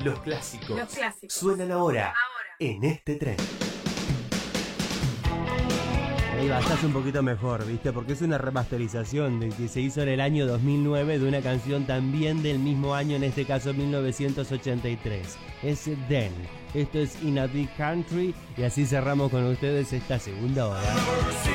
Los clásicos. Los clásicos. Suenan ahora en este tren. Ahí va, estás un poquito mejor, ¿viste? Porque es una remasterización de que se hizo en el año 2009 de una canción también del mismo año, en este caso 1983. Es Then. Esto es In a Big Country y así cerramos con ustedes esta segunda hora.